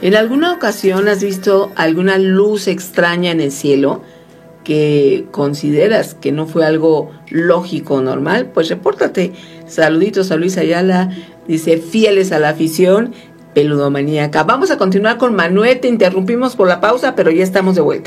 ¿En alguna ocasión has visto alguna luz extraña en el cielo que consideras que no fue algo lógico o normal? Pues repórtate. Saluditos a Luis Ayala, dice, fieles a la afición peludomaníaca. Vamos a continuar con Manuel, te interrumpimos por la pausa, pero ya estamos de vuelta.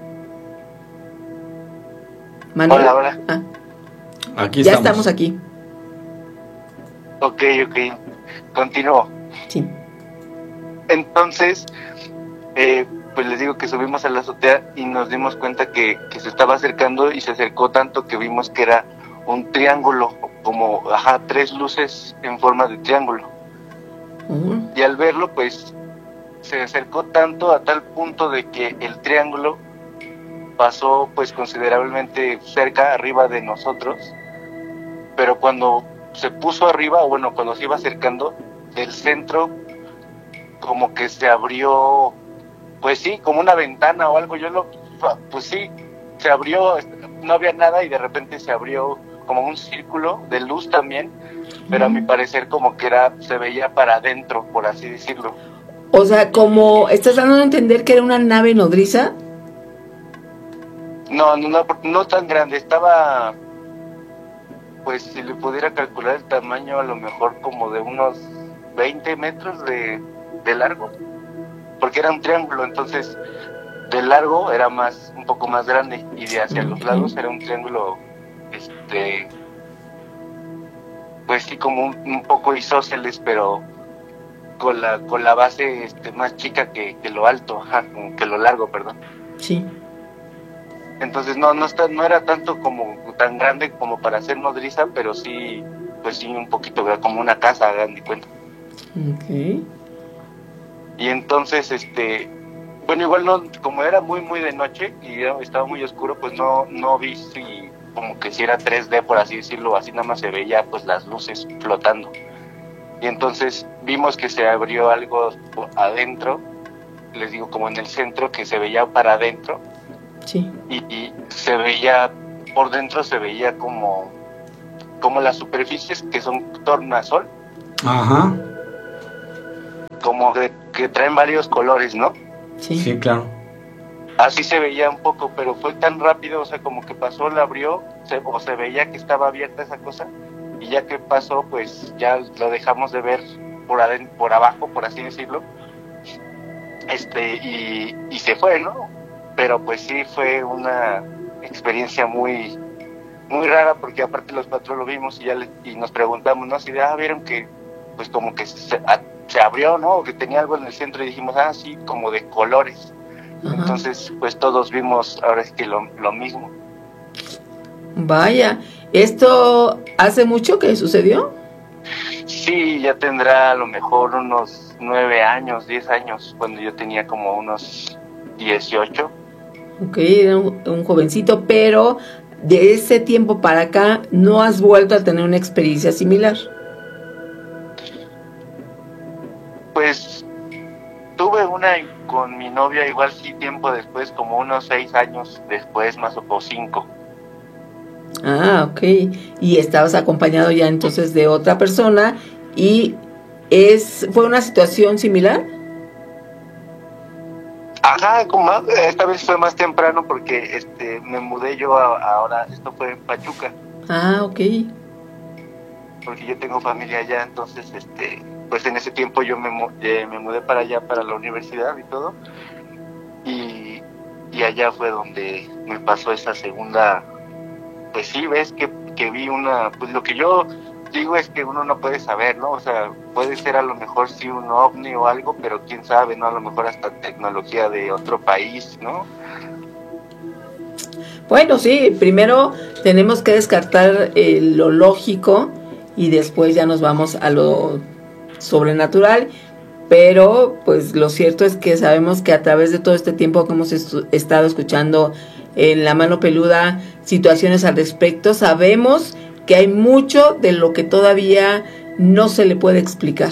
Manuel. Hola, hola. Aquí ya estamos aquí. Ok. Continúo. Sí. Entonces, pues les digo que subimos a la azotea y nos dimos cuenta que se estaba acercando, y se acercó tanto que vimos que era un triángulo, como 3 luces en forma de triángulo. Y al verlo, pues se acercó tanto a tal punto de que el triángulo pasó pues considerablemente cerca, arriba de nosotros, pero cuando se puso arriba, o bueno, cuando se iba acercando, del centro como que se abrió, pues sí, como una ventana o algo. Pues sí, se abrió, no había nada, y de repente se abrió como un círculo de luz también, pero a mi parecer como que se veía para adentro, por así decirlo. O sea, como estás dando a entender que era una nave nodriza. No tan grande, estaba, pues si le pudiera calcular el tamaño, a lo mejor como de unos 20 metros de largo, porque era un triángulo, entonces de largo era un poco más grande, y de hacia los lados era un triángulo, pues sí, como un poco isósceles, pero con la base más chica que lo alto, que lo largo, perdón. Sí. Entonces no era tanto como tan grande como para ser nodriza, pero sí, pues sí, un poquito como una casa, hagan de cuenta. Okay. Y entonces, bueno, igual no, como era muy muy de noche y estaba muy oscuro, pues no vi como que si era 3D, por así decirlo, así nada más se veía pues las luces flotando. Y entonces vimos que se abrió algo adentro, les digo, como en el centro, que se veía para adentro. Sí. Y se veía, por dentro se veía como las superficies que son tornasol. Ajá. Como que traen varios colores, ¿no? Sí, claro. Así se veía un poco, pero fue tan rápido, o sea, como que pasó, la abrió, se veía que estaba abierta esa cosa, y ya que pasó, pues ya lo dejamos de ver por abajo, por así decirlo, y se fue, ¿no? Pero pues sí fue una experiencia muy muy rara, porque aparte los cuatro lo vimos y nos preguntamos, ¿no? Si vieron que pues como que se abrió, ¿no? O que tenía algo en el centro, y dijimos, sí, como de colores. Ajá. Entonces pues todos vimos ahora es que lo mismo. Vaya, ¿esto hace mucho que sucedió? Sí, ya tendrá a lo mejor unos 9 años, 10 años, cuando yo tenía como unos 18. Ok, era un jovencito, pero de ese tiempo para acá no has vuelto a tener una experiencia similar. Pues tuve una con mi novia, igual sí, tiempo después, como unos 6 años después, más o 5. Ok. Y estabas acompañado ya entonces de otra persona, y ¿fue una situación similar? Ajá, esta vez fue más temprano, porque me mudé yo ahora, esto fue en Pachuca. Ok. Porque yo tengo familia allá, entonces pues en ese tiempo yo me mudé para allá, para la universidad y todo, y allá fue donde me pasó esa segunda. Pues sí, ves que vi pues lo que yo digo es que uno no puede saber, ¿no? O sea, puede ser a lo mejor sí un ovni o algo, pero quién sabe, ¿no? A lo mejor hasta tecnología de otro país, ¿no? Bueno, sí, primero tenemos que descartar lo lógico, y después ya nos vamos a lo sobrenatural, pero pues lo cierto es que sabemos que a través de todo este tiempo que hemos estado escuchando en La Mano Peluda situaciones al respecto, sabemos que hay mucho de lo que todavía no se le puede explicar.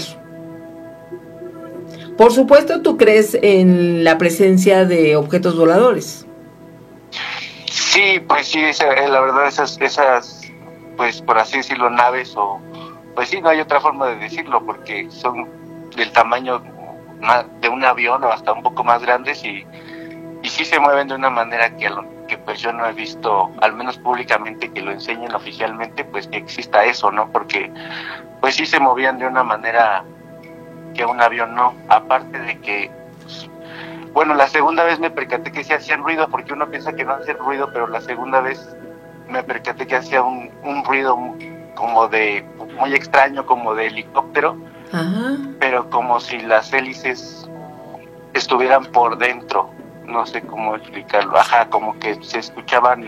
Por supuesto, tú crees en la presencia de objetos voladores. Sí, pues sí, la verdad, esas, pues por así decirlo, naves, o pues sí, no hay otra forma de decirlo, porque son del tamaño de un avión o hasta un poco más grandes y sí se mueven de una manera que pues yo no he visto, al menos públicamente, que lo enseñen oficialmente, pues que exista eso, ¿no? Porque pues sí se movían de una manera que un avión no, aparte de que, bueno, la segunda vez me percaté que sí hacían ruido, porque uno piensa que no hacían ruido, pero la segunda vez me percaté que hacía un ruido como de, muy extraño, como de helicóptero, Ajá. pero como si las hélices estuvieran por dentro, no sé cómo explicarlo, ajá, como que se escuchaban.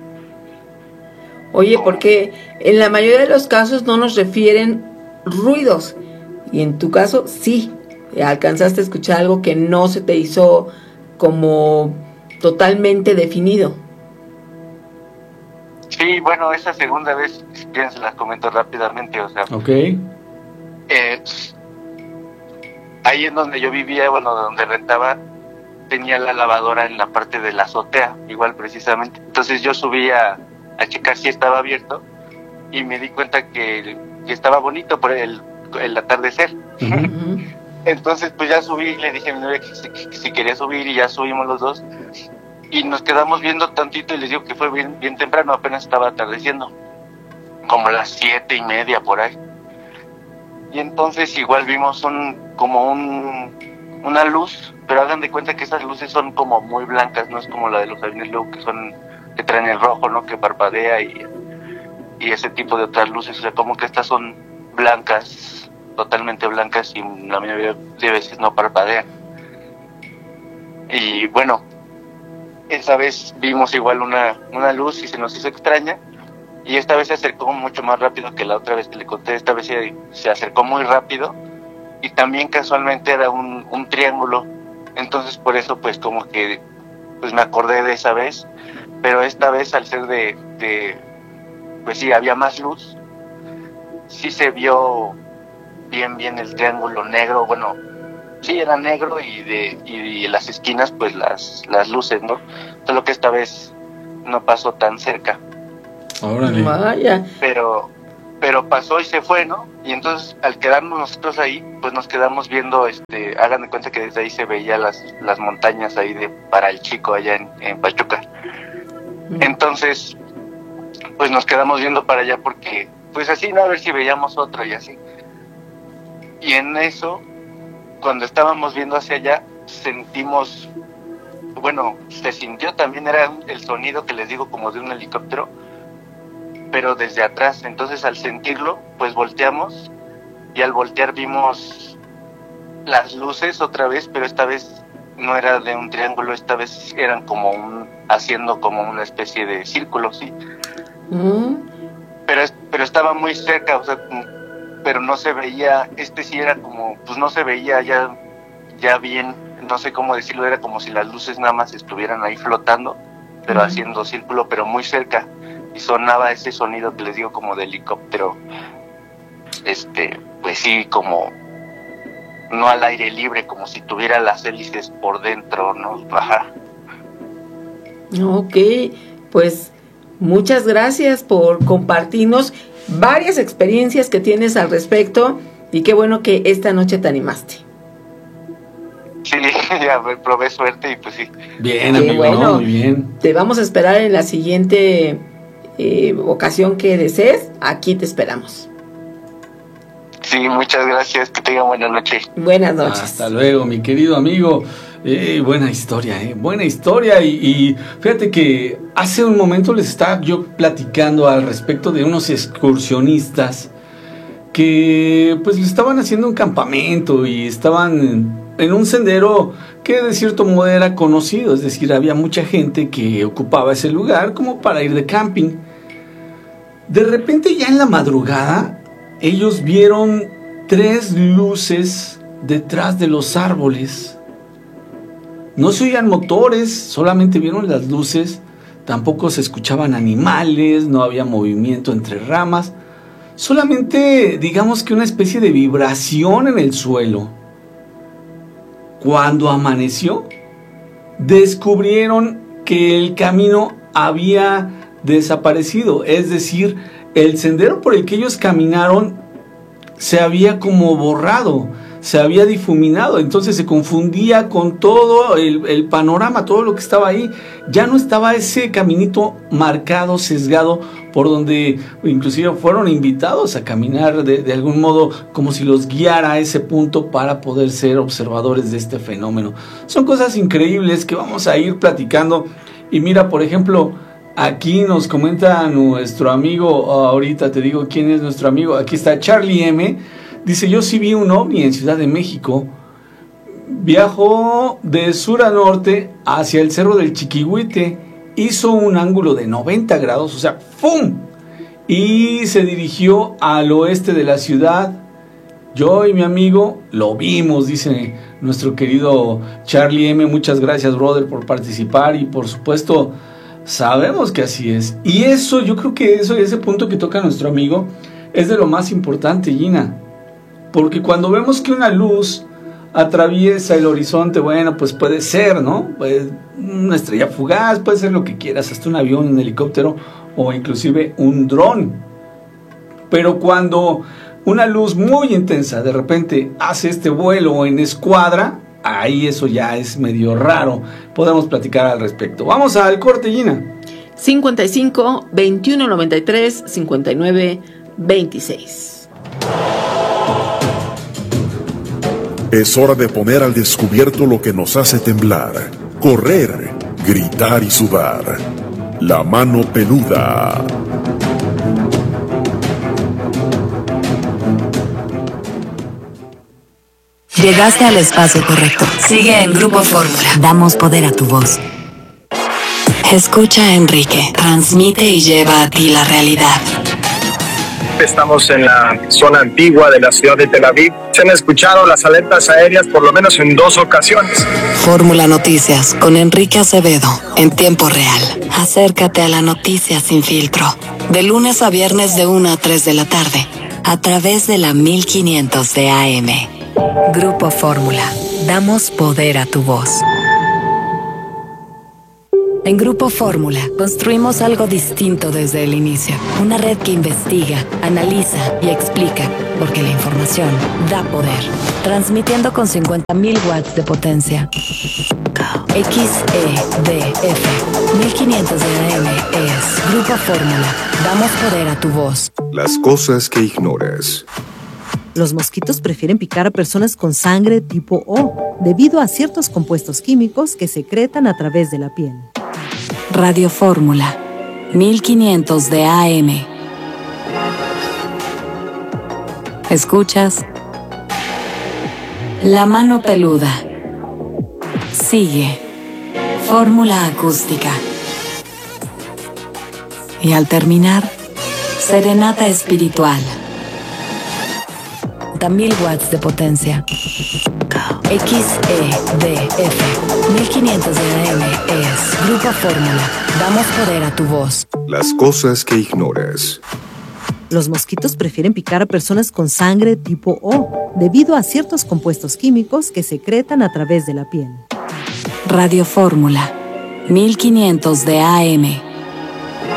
Oye, porque en la mayoría de los casos no nos refieren ruidos, y en tu caso sí, alcanzaste a escuchar algo que no se te hizo como totalmente definido. Sí, bueno, esa segunda vez, si quieren se las comento rápidamente, o sea, Ok. Ahí en donde yo vivía, bueno, donde rentaba, tenía la lavadora en la parte de la azotea, igual precisamente. Entonces yo subí a checar si estaba abierto y me di cuenta que estaba bonito por el atardecer. Uh-huh. Entonces pues ya subí y le dije a mi novia que si quería subir y ya subimos los dos. Y nos quedamos viendo tantito y les digo que fue bien temprano, apenas estaba atardeciendo, como las 7:30 por ahí. Y entonces igual vimos una luz, pero hagan de cuenta que esas luces son como muy blancas, no es como la de los aviones luego que traen el rojo, ¿no? Que parpadea y ese tipo de otras luces, o sea, como que estas son blancas, totalmente blancas y la mayoría de veces no parpadean. Y bueno, esa vez vimos igual una luz y se nos hizo extraña. Y esta vez se acercó mucho más rápido que la otra vez que le conté. Esta vez se acercó muy rápido y también casualmente era un triángulo. Entonces por eso pues como que pues me acordé de esa vez. Pero esta vez al ser pues sí, había más luz. Sí se vio bien el triángulo negro. Bueno, sí era negro y las esquinas pues las luces, ¿no? Solo que esta vez no pasó tan cerca. Órale. Vaya. Pero pasó y se fue, ¿no? Y entonces al quedarnos nosotros ahí, pues nos quedamos viendo, hagan de cuenta que desde ahí se veía las montañas ahí de Paralchico allá en Pachuca. Entonces, pues nos quedamos viendo para allá porque, pues así, ¿no? A ver si veíamos otro y así. Y en eso, cuando estábamos viendo hacia allá, sentimos, bueno, se sintió también, era el sonido que les digo como de un helicóptero, pero desde atrás. Entonces al sentirlo pues volteamos y al voltear vimos las luces otra vez, pero esta vez no era de un triángulo, esta vez eran como haciendo como una especie de círculo, sí. Pero estaba muy cerca, o sea, pero no se veía, sí era como, pues no se veía ya bien, no sé cómo decirlo, era como si las luces nada más estuvieran ahí flotando, pero haciendo círculo, pero muy cerca. Y sonaba ese sonido que les digo como de helicóptero, pues sí, como no al aire libre, como si tuviera las hélices por dentro, ¿no? Ajá. Ok, pues muchas gracias por compartirnos varias experiencias que tienes al respecto y qué bueno que esta noche te animaste. Sí, ya probé suerte y pues sí. Bien, amigo, bueno, no, muy bien. Te vamos a esperar en la siguiente ocasión que desees. Aquí te esperamos. Sí, muchas gracias, que tengan buena noche. Buenas noches. Hasta luego, mi querido amigo. Buena historia, y fíjate que hace un momento les estaba yo platicando al respecto de unos excursionistas que pues estaban haciendo un campamento y estaban en un sendero que de cierto modo era conocido, es decir, había mucha gente que ocupaba ese lugar como para ir de camping. De repente ya en la madrugada ellos vieron 3 luces detrás de los árboles. No se oían motores, solamente vieron las luces, tampoco se escuchaban animales, no había movimiento entre ramas, solamente digamos que una especie de vibración en el suelo. Cuando amaneció, descubrieron que el camino había desaparecido, es decir, el sendero por el que ellos caminaron se había como borrado, se había difuminado, entonces se confundía con todo el panorama, todo lo que estaba ahí. Ya no estaba ese caminito marcado, sesgado, por donde inclusive fueron invitados a caminar de algún modo, como si los guiara a ese punto para poder ser observadores de este fenómeno. Son cosas increíbles que vamos a ir platicando. Y mira, por ejemplo, aquí nos comenta nuestro amigo, ahorita te digo quién es nuestro amigo, aquí está Charlie M. Dice, yo sí vi un ovni en Ciudad de México, viajó de sur a norte hacia el Cerro del Chiquihuite, hizo un ángulo de 90 grados, o sea, ¡fum! Y se dirigió al oeste de la ciudad. Yo y mi amigo lo vimos, dice nuestro querido Charlie M. Muchas gracias, brother, por participar y por supuesto sabemos que así es. Y eso, yo creo que ese punto que toca nuestro amigo es de lo más importante, Gina. Porque cuando vemos que una luz atraviesa el horizonte, bueno, pues puede ser, ¿no? Pues una estrella fugaz, puede ser lo que quieras, hasta un avión, un helicóptero o inclusive un dron. Pero cuando una luz muy intensa de repente hace este vuelo en escuadra, ahí eso ya es medio raro. Podemos platicar al respecto. Vamos al corte, Gina. 55 21 93 59 26. Es hora de poner al descubierto lo que nos hace temblar, correr, gritar y sudar. La mano peluda. Llegaste al espacio correcto. Sigue en Grupo Fórmula. Damos poder a tu voz. Escucha a Enrique. Transmite y lleva a ti la realidad. Estamos en la zona antigua de la ciudad de Tel Aviv. Se han escuchado las alertas aéreas por lo menos en 2 ocasiones. Fórmula Noticias con Enrique Acevedo en tiempo real. Acércate a la noticia sin filtro. De lunes a viernes de 1 a 3 de la tarde. A través de la 1500 de AM. Grupo Fórmula. Damos poder a tu voz. En Grupo Fórmula construimos algo distinto desde el inicio. Una red que investiga, analiza y explica, porque la información da poder. Transmitiendo con 50.000 watts de potencia. XEDF 1500 de AM es Grupo Fórmula. Damos poder a tu voz. Las cosas que ignoras. Los mosquitos prefieren picar a personas con sangre tipo O, debido a ciertos compuestos químicos que secretan a través de la piel. Radio Fórmula 1500 de AM. ¿Escuchas? La mano peluda. Sigue. Fórmula acústica. Y al terminar, serenata espiritual. 1000 watts de potencia. XEDF 1500 de AM es Grupo Fórmula. Damos poder a tu voz. Las cosas que ignoras. Los mosquitos prefieren picar a personas con sangre tipo O, debido a ciertos compuestos químicos que secretan a través de la piel. Radio Fórmula 1500 de AM.